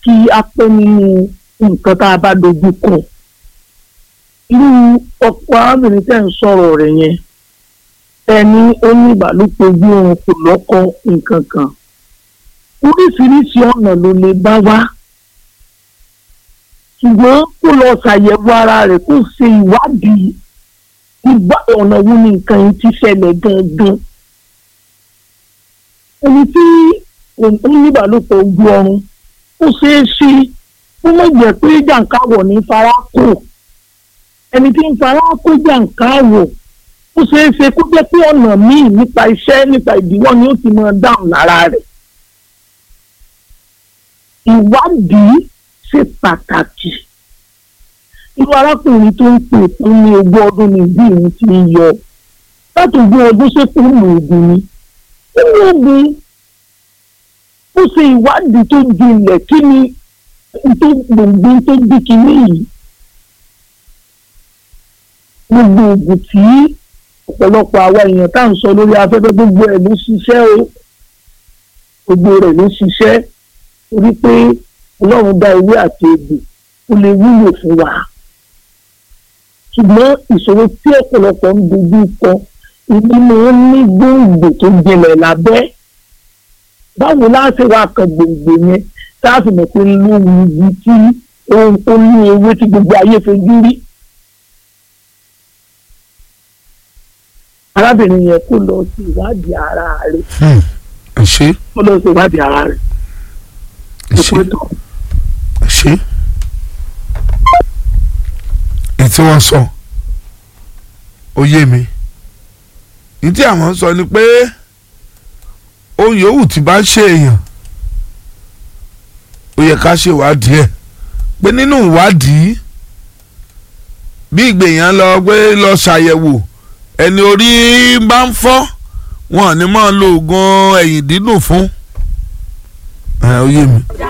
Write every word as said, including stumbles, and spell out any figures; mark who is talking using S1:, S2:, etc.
S1: kí a pẹ́ nínú nǹkan tá a bá dojú kọ. Irú ọ̀pọ̀ arábìnrin tẹ́ ń sọ̀rọ̀ rẹ̀ yẹn ẹni ó ní ìbálòpọ̀ ojú oorun kò lọ́kọ nǹkan kan. Oríṣiríṣi ọ̀nà ló lè bá wá. Ṣùgbọ́n kó lọ ṣàyẹ̀wò ara rẹ̀ kó ṣe ìwádìí ìgbà ọ̀nà wo ni nǹkan yìí ti ṣẹlẹ̀ gangan. Ẹni tí ó ní ìbálòpọ̀ ojú oorun ó ṣeé ṣe ó mọ̀ jẹ́ pé jàǹkáwọ̀ ní fara kò. Ẹni tí ń fara kó jàǹkáwọ̀ ó ṣeé ṣe kó jẹ́ pé ọ̀nà míì nípa iṣẹ́ nípa ìdíwọ́ ni ó ti máa dáhùn lára rẹ̀. Ìwádìí ṣe pàtàkì. Irú arákùnrin tó ń pè fún ní ogún ọdún ní ìdí ìrìn tí ń yọ láti ogún ọdún ṣètò ìlòògùn ni. Nínú ogun ó ṣe ìwádìí tó jinlẹ̀ kí ni tó gbòǹgbò tó bí kinní yìí. Gbogbo oògùn tí ọ̀pọ̀lọpọ̀ àwa èèyàn tá à ń sọ lórí afẹ́fẹ́ gbogbo ẹ̀ ló ṣiṣẹ́ o gbogbo rẹ̀ ló ṣiṣẹ́ torí pé Ọlọ́run dá ewé àti egbò ó lè wúlò fún wa. Ṣùgbọ́n ìṣòro tí ọ̀pọ̀lọpọ̀ ń dojú kọ ìdí ni ó ní gbòǹgbò tó jinlẹ̀ lábẹ́. Báwo láti wá kan gbòǹgbò yẹn tá a fi mọ̀ pé lóhùn ibi tí ó ní ewé tí gbogbo ayé fojú rí. Arábìnrin yẹn kó lọ sí ìwádìí ara rẹ̀.
S2: ẹ ṣé.
S1: kó lọ sí ìwádìí ara rẹ̀.
S2: ẹ ṣé. ẹ ṣé. ètí wọ́n sọ ó yé mi ìdí àwọn sọ ni pé ohun yòówù tí bá ṣe èèyàn ó yẹ ká ṣe ìwádìí ẹ̀ pé nínú ìwádìí bí ìgbèyàn lọ pé lọ ṣàyẹ̀wò ẹni orí bá ń fọ́ wọn ní máa lo oògùn ẹ̀yìn dídùn fún ẹ ó yé mi.